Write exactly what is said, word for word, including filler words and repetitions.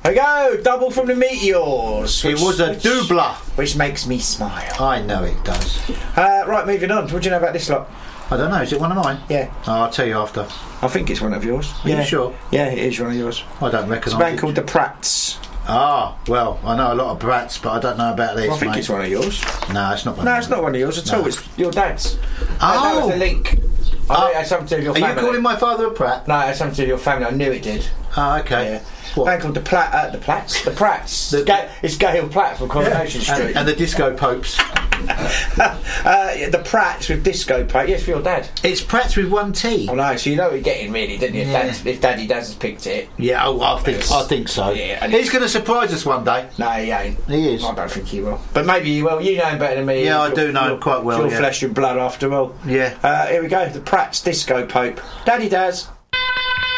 There we go, double from the Meteors. It was a which, doubler. Which makes me smile. I know it does. Uh, right, moving on. What do you know about this lot? I don't know, is it one of mine? Yeah. Oh, I'll tell you after. I think it's one of yours. Are yeah. you sure? Yeah, it is one of yours. I don't recognise it. It's a band called The Pratts. Ah, well, I know a lot of brats, but I don't know about this, Well, I think mate. it's one of yours. No, it's not one No, of it's not one of yours at No. all. It's your dad's. Oh. Uh, that was the link. I Oh. know it had something to do with your Are family. you calling my father a prat? No, it had something to do with your family. I knew it did. Oh, okay. Yeah. What? Band called the Plat, uh, the Platts, the Pratts. The- Ga- it's Gail Platt from Coronation Yeah. Street. And, and the Disco Popes. uh, yeah, the Pratts with disco plate. Yes, for your dad. It's Pratts with one T. Oh no, so you know what you're getting, really, didn't you? If, Yeah. Dad, if Daddy Daz has picked it. Yeah, oh, I think Yes. I think so. Yeah, and He's going to surprise us one day. No, he ain't. He is. I don't think he will. But maybe he will. You know him better than me. Yeah, I It's do your- know him your- quite well, Your yeah. flesh and blood, after all. Yeah. Uh, here we go. The Pratts Disco Pope. Daddy Daz.